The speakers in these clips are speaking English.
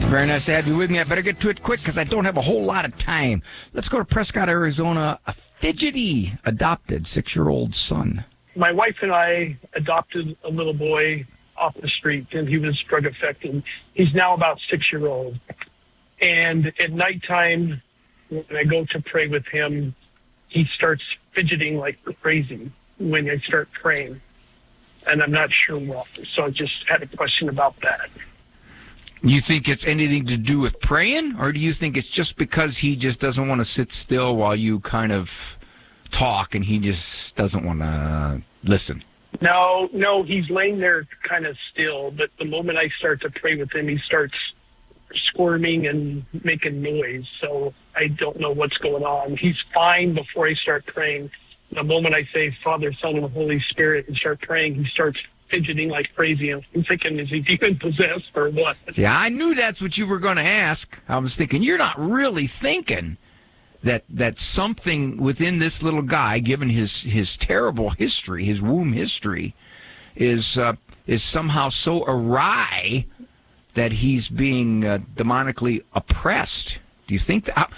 Very nice to have you with me. I better get to it quick because I don't have a whole lot of time. Let's go to Prescott, Arizona. A fidgety adopted 6-year-old son. My wife and I adopted a little boy off the street, and he was drug affected. He's now about 6-year-old. And at nighttime, when I go to pray with him, he starts fidgeting like crazy when I start praying. And I'm not sure why. So I just had a question about that. You think it's anything to do with praying, or do you think it's just because he just doesn't want to sit still while you kind of talk and he just doesn't want to listen? No, he's laying there kind of still, but the moment I start to pray with him, he starts squirming and making noise, so I don't know what's going on. He's fine before I start praying. The moment I say Father, Son, and Holy Spirit and start praying, he starts fidgeting like crazy. I'm thinking, is he demon possessed or what? See, I knew that's what you were going to ask. I was thinking, you're not really thinking that something within this little guy, given his terrible history, his womb history, is somehow so awry that he's being demonically oppressed. Do you think that?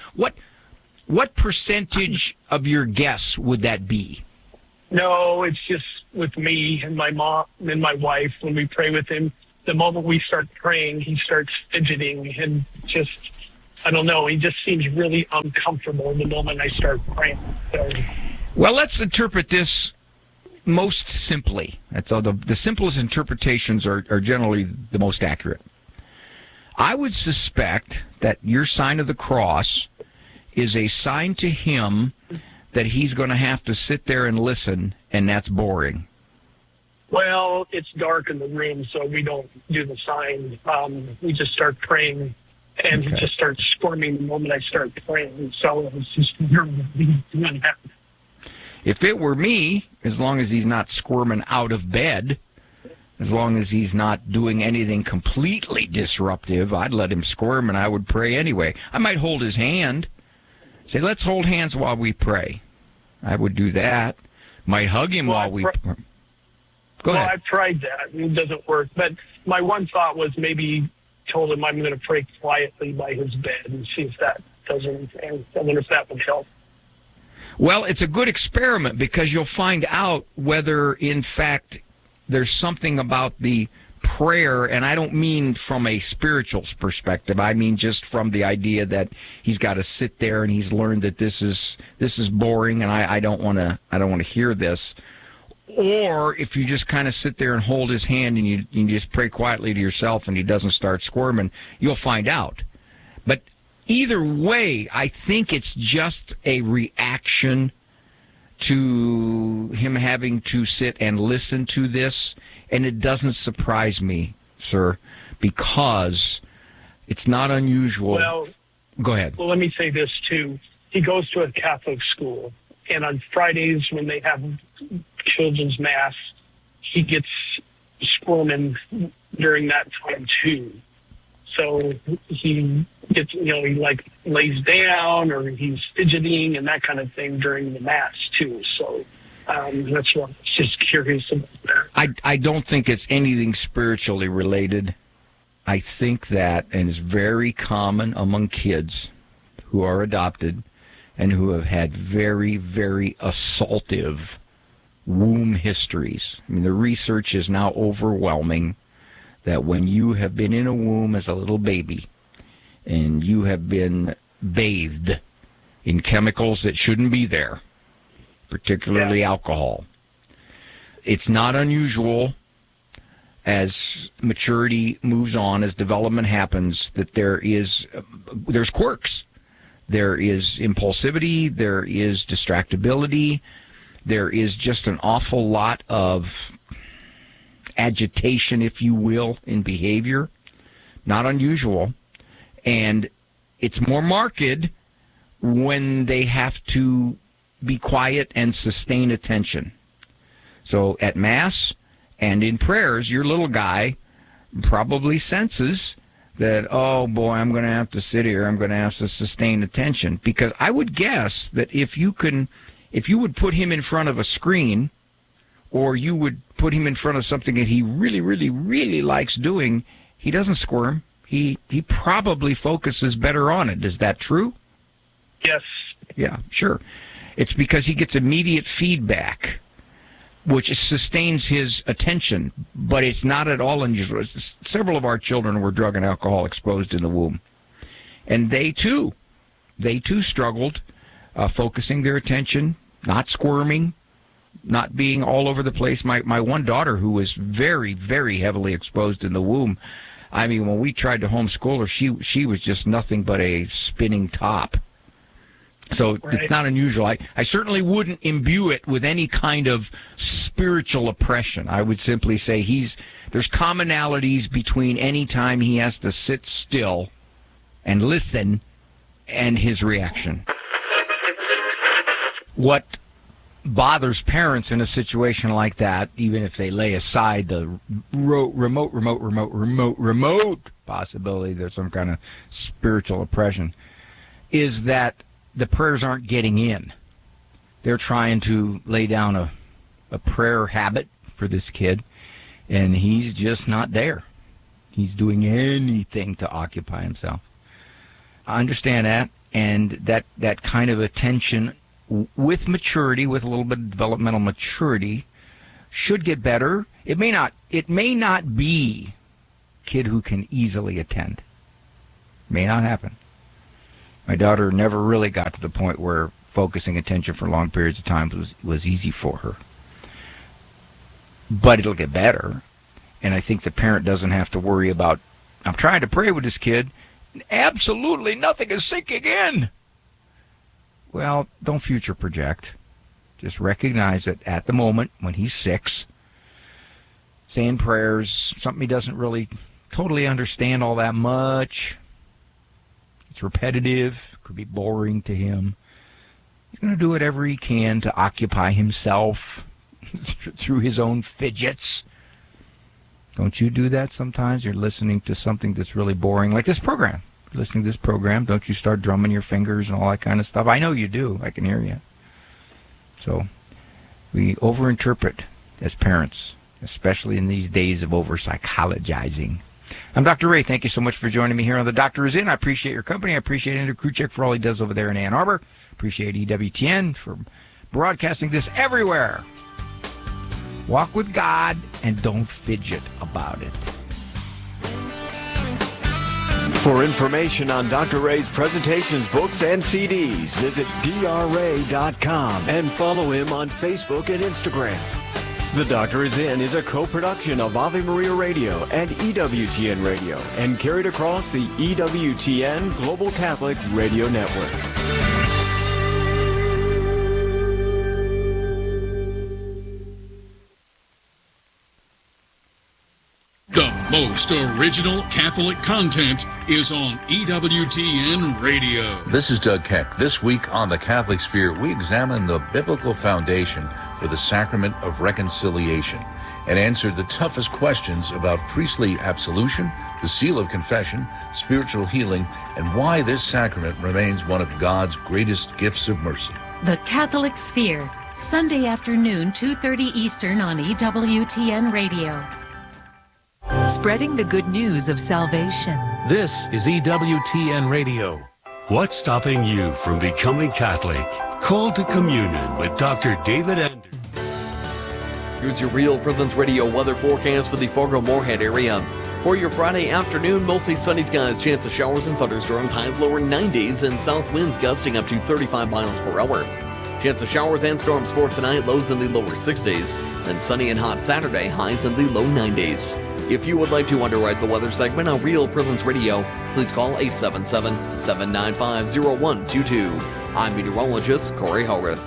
What percentage of your guess would that be? No, it's just with me and my mom and my wife. When we pray with him, the moment we start praying, he starts fidgeting and just, I don't know, he just seems really uncomfortable the moment I start praying. So. Well, let's interpret this most simply. That's all. The simplest interpretations are generally the most accurate. I would suspect that your sign of the cross is a sign to him that he's going to have to sit there and listen, and that's boring. Well, it's dark in the room, so we don't do the sign. We just start praying, and he just starts squirming the moment I start praying. So it's just doing that. If it were me, as long as he's not squirming out of bed, as long as he's not doing anything completely disruptive, I'd let him squirm, and I would pray anyway. I might hold his hand. Say, let's hold hands while we pray. I would do that. Might hug him while we pray. Go ahead. I've tried that. It doesn't work. But my one thought was maybe told him I'm going to pray quietly by his bed and see if that does anything. I wonder if that would help. Well, it's a good experiment because you'll find out whether, in fact, there's something about the prayer, and I don't mean from a spiritual perspective. I mean just from the idea that he's got to sit there and he's learned that this is boring, and I don't want to hear this. Or if you just kind of sit there and hold his hand and you just pray quietly to yourself and he doesn't start squirming, you'll find out. But either way, I think it's just a reaction to him having to sit and listen to this, and it doesn't surprise me, sir, because it's not unusual. Well, go ahead. Well, let me say this, too. He goes to a Catholic school, and on Fridays when they have children's mass, he gets squirming during that time, too. So he gets, he like lays down or he's fidgeting and that kind of thing during the mass too. So that's what I was just curious about that. I don't think it's anything spiritually related. I think that, and it's very common among kids who are adopted and who have had very, very assaultive womb histories. I mean, the research is now overwhelming that when you have been in a womb as a little baby and you have been bathed in chemicals that shouldn't be there, particularly alcohol, it's not unusual as maturity moves on, as development happens, that there's quirks. There is impulsivity, there is distractibility, there is just an awful lot of agitation, if you will, in behavior. Not unusual. And it's more marked when they have to be quiet and sustain attention. So at Mass and in prayers, your little guy probably senses that, oh boy, I'm going to have to sit here, I'm going to have to sustain attention. Because I would guess that if you would put him in front of a screen, or you would put him in front of something that he really, really, really likes doing, he doesn't squirm. he probably focuses better on it. Is that true? Yes. Yeah, sure. It's because he gets immediate feedback, which sustains his attention, but it's not at all unusual. Several of our children were drug and alcohol exposed in the womb, and they too struggled focusing their attention, not squirming, not being all over the place. My one daughter, who was very, very heavily exposed in the womb, I mean, when we tried to homeschool her, she was just nothing but a spinning top. So right. It's not unusual. I certainly wouldn't imbue it with any kind of spiritual oppression. I would simply say there's commonalities between any time he has to sit still and listen and his reaction. What bothers parents in a situation like that, even if they lay aside the remote possibility there's some kind of spiritual oppression, is that the prayers aren't getting in. They're trying to lay down a prayer habit for this kid, and he's just not there. He's doing anything to occupy himself. I understand that, and that kind of attention with maturity, with a little bit of developmental maturity, should get better. It may not be a kid who can easily attend. May not happen. My daughter never really got to the point where focusing attention for long periods of time was easy for her. But it'll get better. And I think the parent doesn't have to worry about, I'm trying to pray with this kid. Absolutely nothing is sinking in. Well, don't future project. Just recognize that at the moment when he's 6, saying prayers, something he doesn't really totally understand all that much. It's repetitive, could be boring to him. He's going to do whatever he can to occupy himself through his own fidgets. Don't you do that sometimes? You're listening to something that's really boring, like this program. You're listening to this program, don't you start drumming your fingers and all that kind of stuff? I know you do. I can hear you. So we overinterpret as parents, especially in these days of over-psychologizing. I'm Dr. Ray. Thank you so much for joining me here on The Doctor Is In. I appreciate your company. I appreciate Andrew Kruchek for all he does over there in Ann Arbor. Appreciate EWTN for broadcasting this everywhere. Walk with God and don't fidget about it. For information on Dr. Ray's presentations, books, and CDs, visit drray.com and follow him on Facebook and Instagram. The Doctor Is In is a co-production of Ave Maria Radio and EWTN Radio and carried across the EWTN Global Catholic Radio Network. The most original Catholic content is on EWTN Radio. This is Doug Keck. This week on The Catholic Sphere, we examine the biblical foundation for the sacrament of reconciliation and answer the toughest questions about priestly absolution, the seal of confession, spiritual healing, and why this sacrament remains one of God's greatest gifts of mercy. The Catholic Sphere, Sunday afternoon, 2:30 Eastern on EWTN Radio. Spreading the good news of salvation. This is EWTN Radio. What's stopping you from becoming Catholic? Call to communion with Dr. David Anderson. Here's your Real Presence Radio weather forecast for the Fargo-Moorhead area. For your Friday afternoon, mostly sunny skies, chance of showers and thunderstorms, highs lower 90s, and south winds gusting up to 35 miles per hour. Chance of showers and storms for tonight, lows in the lower 60s. Then sunny and hot Saturday, highs in the low 90s. If you would like to underwrite the weather segment on Real Presence Radio, please call 877-795-0122. I'm meteorologist Corey Hogarth.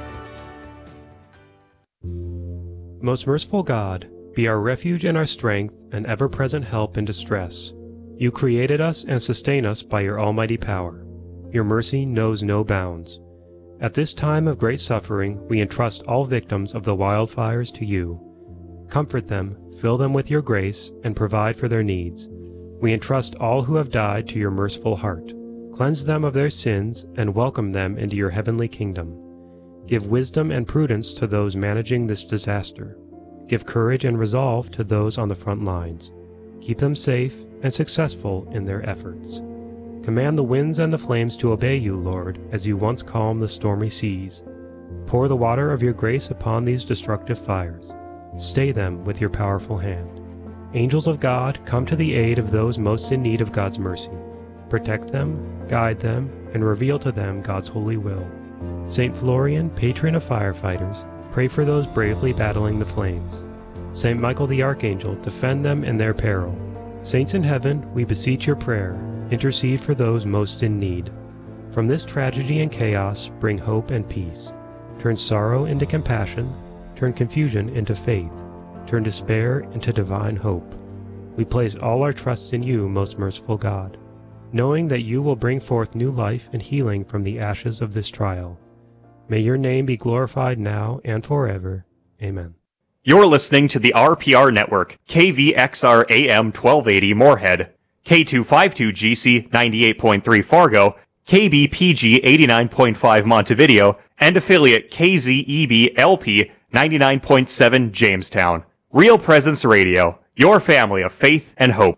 Most merciful God, be our refuge and our strength and ever-present help in distress. You created us and sustain us by your almighty power. Your mercy knows no bounds. At this time of great suffering, we entrust all victims of the wildfires to you. Comfort them, fill them with your grace, and provide for their needs. We entrust all who have died to your merciful heart. Cleanse them of their sins and welcome them into your heavenly kingdom. Give wisdom and prudence to those managing this disaster. Give courage and resolve to those on the front lines. Keep them safe and successful in their efforts. Command the winds and the flames to obey you, Lord, as you once calmed the stormy seas. Pour the water of your grace upon these destructive fires. Stay them with your powerful hand. Angels of God, come to the aid of those most in need of God's mercy. Protect them, guide them, and reveal to them God's holy will. St. Florian, patron of firefighters, pray for those bravely battling the flames. St. Michael the Archangel, defend them in their peril. Saints in heaven, we beseech your prayer. Intercede for those most in need. From this tragedy and chaos, bring hope and peace. Turn sorrow into compassion. Turn confusion into faith. Turn despair into divine hope. We place all our trust in you, most merciful God, knowing that you will bring forth new life and healing from the ashes of this trial. May your name be glorified now and forever. Amen. You're listening to the RPR Network, KVXR AM 1280 Moorhead, K252GC 98.3 Fargo, KBPG 89.5 Montevideo, and affiliate KZEB LP 99.7 Jamestown. Real Presence Radio, your family of faith and hope.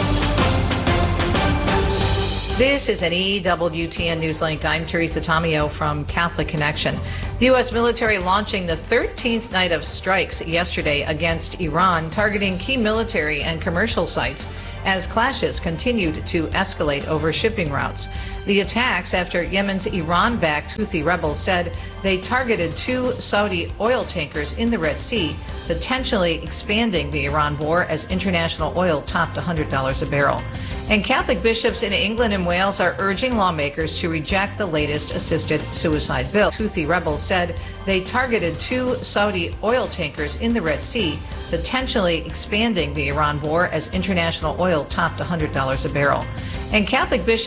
This is an EWTN Newslink. I'm Teresa Tomeo from Catholic Connection. The U.S. military launching the 13th night of strikes yesterday against Iran, targeting key military and commercial sites as clashes continued to escalate over shipping routes. The attacks after Yemen's Iran-backed Houthi rebels said they targeted 2 Saudi oil tankers in the Red Sea, potentially expanding the Iran war as international oil topped $100 a barrel. And Catholic bishops in England and Wales are urging lawmakers to reject the latest assisted suicide bill. Houthi rebels said they targeted 2 Saudi oil tankers in the Red Sea, potentially expanding the Iran war as international oil topped $100 a barrel. And Catholic bishops